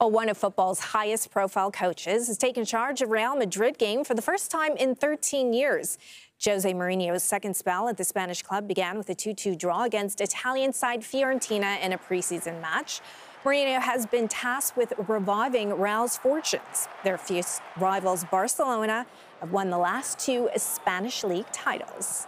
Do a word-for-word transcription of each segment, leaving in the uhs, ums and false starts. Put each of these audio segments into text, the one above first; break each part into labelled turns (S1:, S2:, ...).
S1: Well, one of football's highest profile coaches has taken charge of Real Madrid game for the first time in thirteen years. Jose Mourinho's second spell at the Spanish club began with a two two draw against Italian side Fiorentina in a preseason match. Mourinho has been tasked with reviving Real's fortunes. Their fierce rivals Barcelona have won the last two Spanish league titles.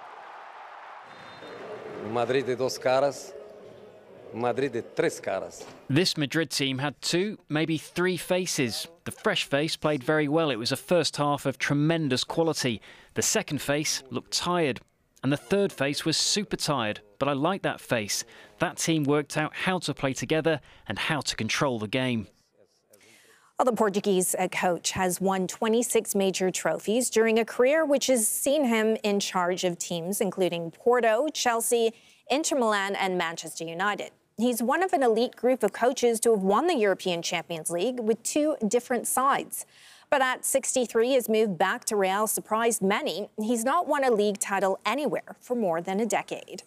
S2: Madrid de dos caras. Madrid de tres caras.
S3: This Madrid team had two, maybe three faces. The fresh face played very well. It was a first half of tremendous quality. The second face looked tired. And the third face was super tired. But I like that face. That team worked out how to play together and how to control the game.
S1: Well, the Portuguese coach has won twenty-six major trophies during a career which has seen him in charge of teams including Porto, Chelsea, Inter Milan and Manchester United. He's one of an elite group of coaches to have won the European Champions League with two different sides. But at sixty-three, his move back to Real surprised many. He's not won a league title anywhere for more than a decade.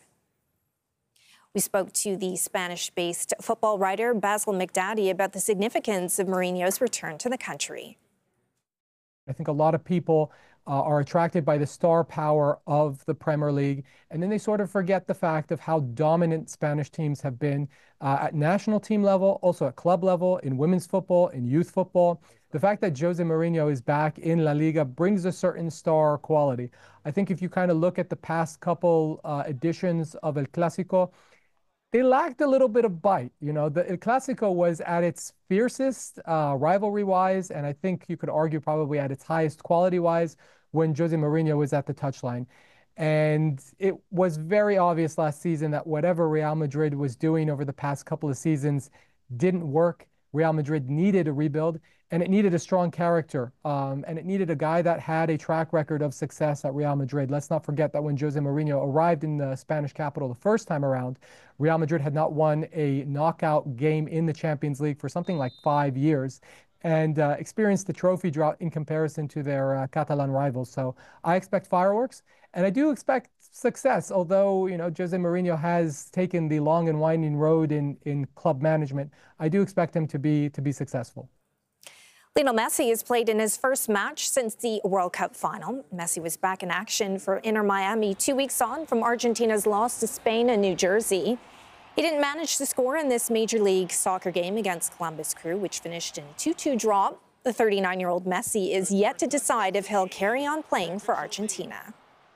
S1: We spoke to the Spanish-based football writer Basil McDaddy about the significance of Mourinho's return to the country.
S4: I think a lot of people uh, are attracted by the star power of the Premier League, and then they sort of forget the fact of how dominant Spanish teams have been uh, at national team level, also at club level, in women's football, in youth football. The fact that Jose Mourinho is back in La Liga brings a certain star quality. I think if you kind of look at the past couple uh, editions of El Clásico, they lacked a little bit of bite. You know, the El Clásico was at its fiercest uh, rivalry-wise, and I think you could argue probably at its highest quality-wise when Jose Mourinho was at the touchline. And it was very obvious last season that whatever Real Madrid was doing over the past couple of seasons didn't work. Real Madrid needed a rebuild, and it needed a strong character, um, and it needed a guy that had a track record of success at Real Madrid. Let's not forget that when Jose Mourinho arrived in the Spanish capital the first time around, Real Madrid had not won a knockout game in the Champions League for something like five years and uh, experienced the trophy drought in comparison to their uh, Catalan rivals. So I expect fireworks, and I do expect success, although, you know, Jose Mourinho has taken the long and winding road in, in club management. I do expect him to be, to be successful.
S1: Lionel Messi has played in his first match since the World Cup final. Messi was back in action for Inter Miami two weeks on from Argentina's loss to Spain and New Jersey. He didn't manage to score in this Major League Soccer game against Columbus Crew, which finished in a two two draw. The thirty-nine-year-old Messi is yet to decide if he'll carry on playing for Argentina.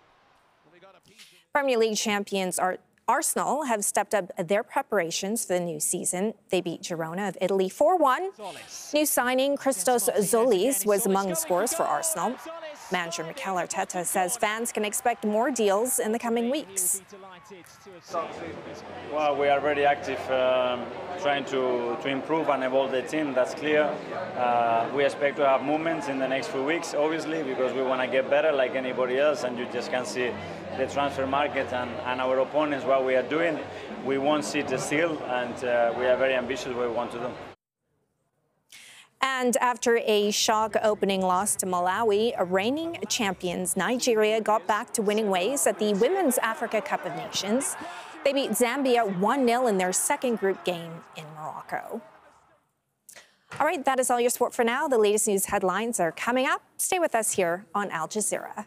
S1: Premier League champions are Arsenal have stepped up their preparations for the new season. They beat Girona of Italy four one. New signing Christos Zolis was among the scorers for Arsenal. Manager Mikel Arteta says fans can expect more deals in the coming weeks.
S5: Well, we are very active um, trying to, to improve and evolve the team, that's clear. Uh, we expect to have movements in the next few weeks, obviously, because we want to get better like anybody else, and you just can see the transfer market and, and our opponents, what we are doing. We won't sit still, and uh, we are very ambitious what we want to do.
S1: And after a shock opening loss to Malawi, reigning champions Nigeria got back to winning ways at the Women's Africa Cup of Nations. They beat Zambia one nil in their second group game in Morocco. All right, that is all your sport for now. The latest news headlines are coming up. Stay with us here on Al Jazeera.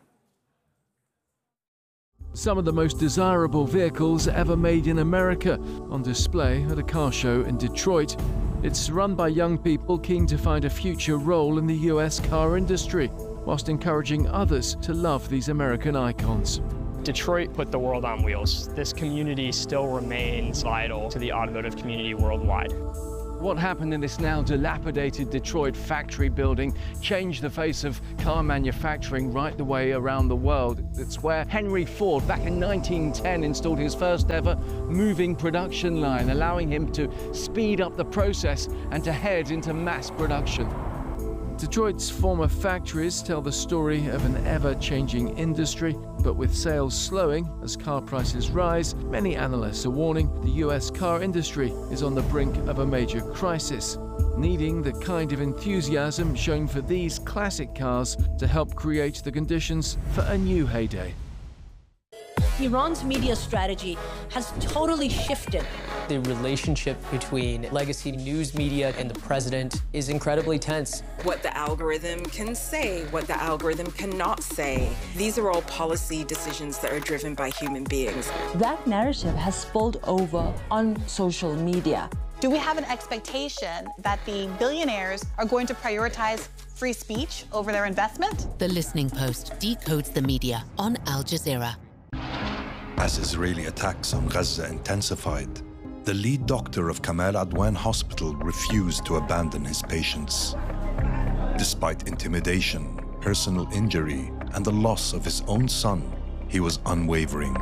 S6: Some of the most desirable vehicles ever made in America on display at a car show in Detroit. It's run by young people keen to find a future role in the U S car industry, whilst encouraging others to love these American icons.
S7: Detroit put the world on wheels. This community still remains vital to the automotive community worldwide.
S6: What happened in this now dilapidated Detroit factory building changed the face of car manufacturing right the way around the world. It's where Henry Ford, back in nineteen ten, installed his first ever moving production line, allowing him to speed up the process and to head into mass production. Detroit's former factories tell the story of an ever-changing industry, but with sales slowing as car prices rise, many analysts are warning the U S car industry is on the brink of a major crisis, needing the kind of enthusiasm shown for these classic cars to help create the conditions for a new heyday.
S8: Iran's media strategy has totally shifted The relationship between legacy news media and the president is incredibly tense.
S9: What the algorithm can say, what the algorithm cannot say. These are all policy decisions that are driven by human beings.
S10: That narrative has spilled over on social media.
S11: Do we have an expectation that the billionaires are going to prioritize free speech over their investment?
S12: The Listening Post decodes the media on Al Jazeera.
S13: As Israeli attacks on Gaza intensified, the lead doctor of Kamal Adwan Hospital refused to abandon his patients. Despite intimidation, personal injury, and the loss of his own son, he was unwavering.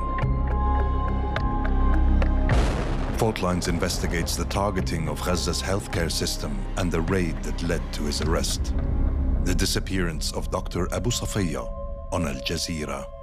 S13: Fault Lines investigates the targeting of Gaza's healthcare system and the raid that led to his arrest. The disappearance of Doctor Abu Safiya on Al Jazeera.